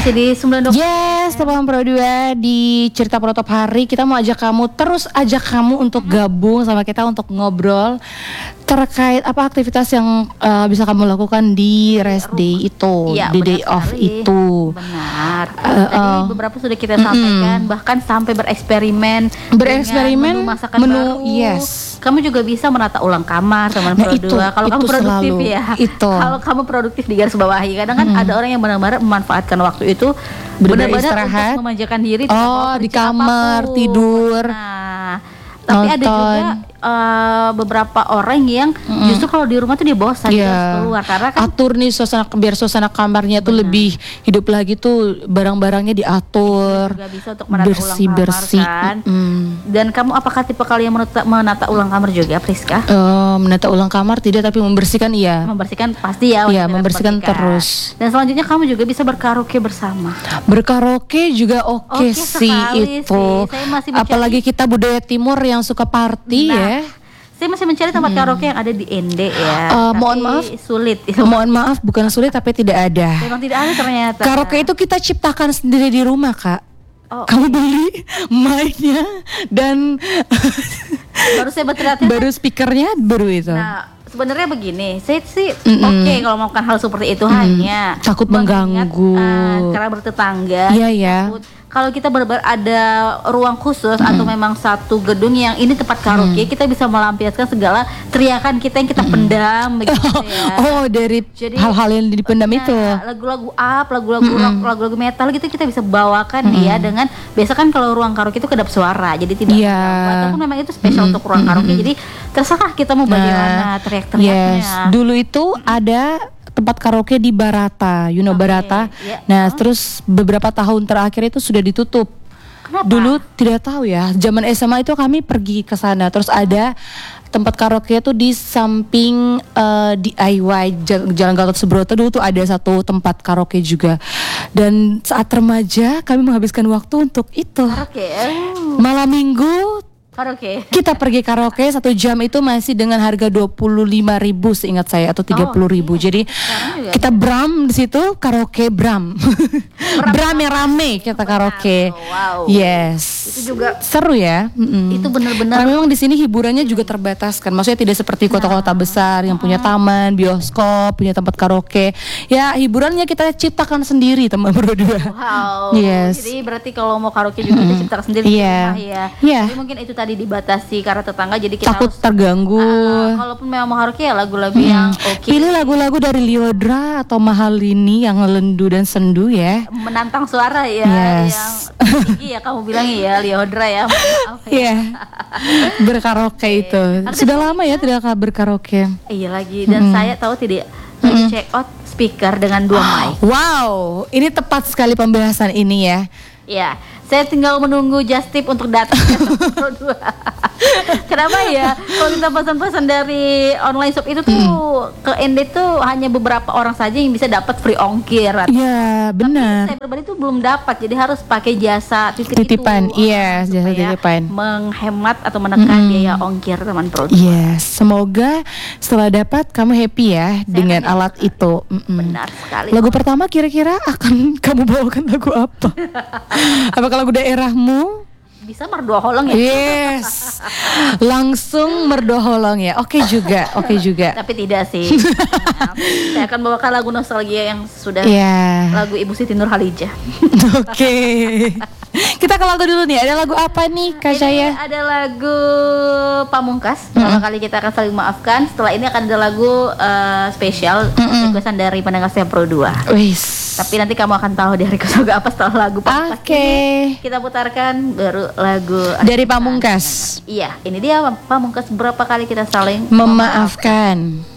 Masih di 92. Yes, teman Pro 2 di Cerita Pro Top Hari. Kita mau ajak kamu untuk gabung sama kita untuk ngobrol terkait apa aktivitas yang bisa kamu lakukan di rest day itu, Iya, di day off sekali. itu. Benar. Tadi beberapa sudah kita sampaikan, bahkan sampai bereksperimen dengan masakan baru. Yes. Kamu juga bisa menata ulang kamar, teman Pro 2. Kalau kamu produktif selalu, ya. Itu. Kalau kamu produktif di garis bawahi, kadang kan ada orang yang benar-benar memanfaatkan waktu itu benar-benar istirahat. untuk memanjakan diri Di kamar apapun. Tidur. Nah, tapi ada nonton. juga beberapa orang yang justru kalau di rumah tuh dia bosan, dia harus keluar karena kan atur nih biar suasana kamarnya tuh lebih hidup lagi tuh, barang-barangnya diatur, juga bisa untuk menata ulang kamar kan. Dan kamu apakah tipe kalian menata ulang kamar juga, Priska? Menata ulang kamar tidak, tapi membersihkan iya. Membersihkan pasti ya. Iya, membersihkan terus. Dan selanjutnya kamu juga bisa berkaraoke bersama. Berkaraoke juga oke sih itu. Saya masih apalagi kita budaya timur yang suka party ya. Saya masih mencari tempat karaoke yang ada di ND ya. Mohon maaf, sulit. Mohon maaf, bukan sulit tapi tidak ada. Memang tidak ada ternyata. Karaoke itu kita ciptakan sendiri di rumah, Kak. Kamu beli mic-nya dan baru saya berterima. Baru speakernya baru itu. Nah, sebenarnya begini, saya sih oke kalau melakukan hal seperti itu, hanya takut mengganggu kerabat tetangga. Iya ya. Kalau kita benar-benar ada ruang khusus atau memang satu gedung yang ini tempat karaoke, kita bisa melampiaskan segala teriakan kita yang kita pendam begitu ya. Dari hal-hal yang dipendam itu. Lagu-lagu up, lagu-lagu rock, lagu-lagu metal gitu kita bisa bawakan dia dengan biasa kan kalau ruang karaoke itu kedap suara, jadi tidak ataupun memang itu spesial untuk ruang karaoke. Jadi terserah kita mau bagaimana teriak-teriaknya. Dulu itu ada tempat karaoke di Barata, Barata. Nah, terus beberapa tahun terakhir itu sudah ditutup. Kenapa? Dulu tidak tahu ya. Zaman SMA itu kami pergi ke sana. Terus ada tempat karaoke itu di samping DIY Jalan Gatot Subroto. Dulu tuh ada satu tempat karaoke juga. Dan saat remaja kami menghabiskan waktu untuk itu. Karaoke. Malam minggu karaoke. Kita pergi karaoke 1 jam itu masih dengan harga 25.000 seingat saya atau 30.000. Jadi kita bram di situ karaoke bram. Bram yang rame kita karaoke. Wow. Yes. Itu juga seru ya. Itu benar-benar. Karena memang di sini hiburannya juga terbatas kan. Maksudnya tidak seperti kota-kota besar yang punya taman, bioskop, punya tempat karaoke. Ya hiburannya kita ciptakan sendiri, teman berdua. Wow. Yes. Jadi berarti kalau mau karaoke juga kita ciptakan sendiri di rumah ya. Jadi mungkin itu tadi dibatasi karena tetangga, jadi kita takut harus terganggu. Kalaupun memang mau karaoke ya lagu-lagu yang oke. Pilih lagu-lagu dari Lyodra atau Mahalini yang lendu dan sendu ya. Menantang suara ya, yang tinggi ya kamu bilang ya, Lyodra ya. Maaf ya. Berkaraoke itu. Sudah lama ya tidak berkaraoke. Iya lagi, dan saya tahu tidak lagi check out speaker dengan 2 mic. Wow, ini tepat sekali pembahasan ini ya. Ya, saya tinggal menunggu Just Tip untuk datang ke Pro 2. Kenapa ya? Kalau kita pesan-pesan dari online shop itu tuh ke ND tuh hanya beberapa orang saja yang bisa dapat free ongkir. Iya, benar. Tapi saya pribadi tuh belum dapat, jadi harus pakai jasa titipan. Iya, jasa titipan. Menghemat atau menekan biaya ongkir teman Pro 2. Yes, semoga setelah dapat kamu happy ya dengan alat itu. Benar sekali. Lagu pertama kira-kira akan kamu bawakan lagu apa? Apakah lagu daerahmu? Bisa Merdu Holong ya? Yes, langsung Merdu Holong ya. Oke juga. Tapi tidak sih. Saya akan bawakan lagu nostalgia yang sudah lagu Ibu Siti Nurhalijah. Oke. Kita ke lagu dulu nih. Ada lagu apa nih, Kak Syaya? Ada lagu Pamungkas. Pertama kali kita akan saling maafkan. Setelah ini akan ada lagu spesial requestan dari pendengar saya Pro 2. Tapi nanti kamu akan tahu dari request apa setelah lagu Pamungkas. Ini kita putarkan baru lagu dari Pamungkas. Iya, ini dia Pamungkas. Berapa kali kita saling memaafkan.